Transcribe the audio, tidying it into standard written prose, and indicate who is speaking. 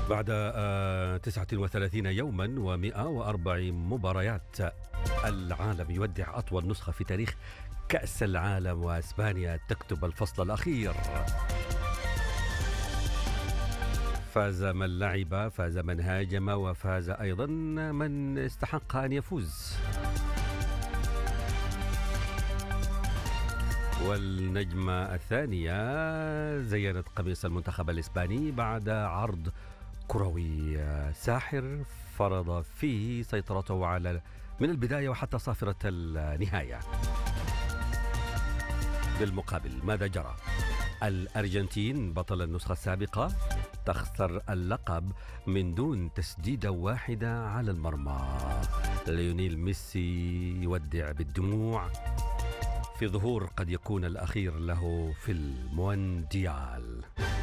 Speaker 1: بعد 39 يوما و104 مباريات، العالم يودع أطول نسخة في تاريخ كأس العالم، وإسبانيا تكتب الفصل الأخير. فاز من لعب، فاز من هاجم، وفاز أيضا من استحق أن يفوز. والنجمة الثانية زينت قميص المنتخب الإسباني بعد عرض كروي ساحر فرض فيه سيطرته على من البداية وحتى صافرة النهاية. بالمقابل ماذا جرى؟ الأرجنتين بطل النسخة السابقة تخسر اللقب من دون تسديدة واحدة على المرمى. ليونيل ميسي يودع بالدموع في ظهور قد يكون الأخير له في المونديال.